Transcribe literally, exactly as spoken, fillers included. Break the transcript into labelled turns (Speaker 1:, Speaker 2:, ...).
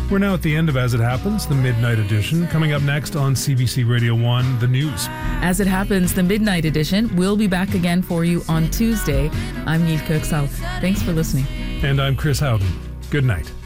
Speaker 1: We're now at the end of As It Happens, the Midnight Edition. Coming up next on C B C Radio one, the news.
Speaker 2: As It Happens, the Midnight Edition will be back again for you on Tuesday. I'm Niamh Kirksall. Thanks for listening.
Speaker 1: And I'm Chris Howden. Good night.